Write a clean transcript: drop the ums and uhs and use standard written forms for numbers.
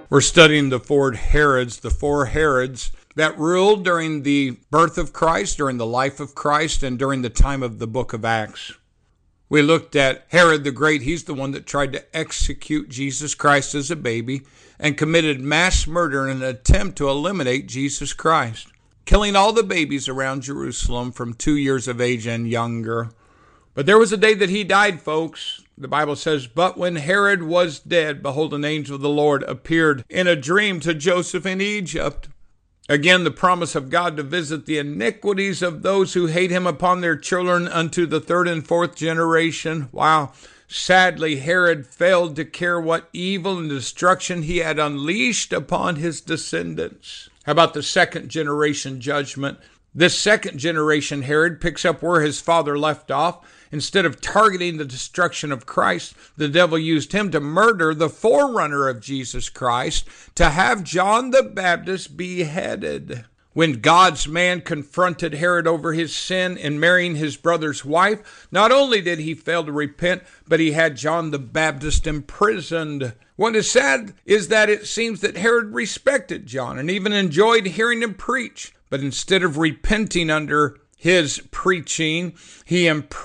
We're studying the four Herods that ruled during the birth of Christ, during the life of Christ, and during the time of the book of Acts. We looked at Herod the Great. He's the one that tried to execute Jesus Christ as a baby and committed mass murder in an attempt to eliminate Jesus Christ, killing all the babies around Jerusalem from 2 years of age and younger. But there was a day that he died, folks. The Bible says, "But when Herod was dead, behold, an angel of the Lord appeared in a dream to Joseph in Egypt." Again, the promise of God to visit the iniquities of those who hate him upon their children unto the third and fourth generation. Wow. Sadly, Herod failed to care what evil and destruction he had unleashed upon his descendants. How about the second generation judgment? This second generation Herod picks up where his father left off. Instead of targeting the destruction of Christ, the devil used him to murder the forerunner of Jesus Christ, to have John the Baptist beheaded. When God's man confronted Herod over his sin in marrying his brother's wife, not only did he fail to repent, but he had John the Baptist imprisoned. What is sad is that it seems that Herod respected John and even enjoyed hearing him preach. But instead of repenting under his preaching, he imprisoned